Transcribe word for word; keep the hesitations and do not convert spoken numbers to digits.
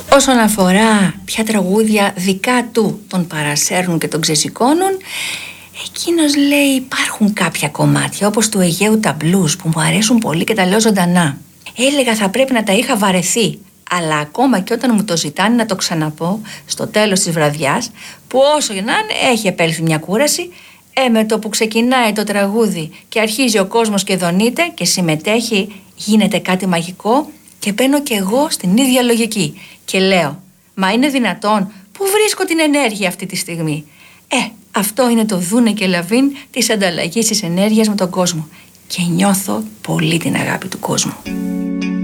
Όσον αφορά ποια τραγούδια δικά του τον παρασέρνουν και τον ξεσηκώνουν, εκείνος λέει υπάρχουν κάποια κομμάτια όπως του Αιγαίου τα blues που μου αρέσουν πολύ και τα λέω ζωντανά. Έλεγα θα πρέπει να τα είχα βαρεθεί, αλλά ακόμα και όταν μου το ζητάνε να το ξαναπώ στο τέλος της βραδιάς, που όσο να είναι έχει επέλθει μια κούραση, ε, με το που ξεκινάει το τραγούδι και αρχίζει ο κόσμος και δονείται και συμμετέχει, γίνεται κάτι μαγικό και μπαίνω κι εγώ στην ίδια λογική και λέω μα είναι δυνατόν, πού βρίσκω την ενέργεια αυτή τη στιγμή? Ε, αυτό είναι το Δούνε και Λαβίν της ανταλλαγής της ενέργειας με τον κόσμο και νιώθω πολύ την αγάπη του κόσμου.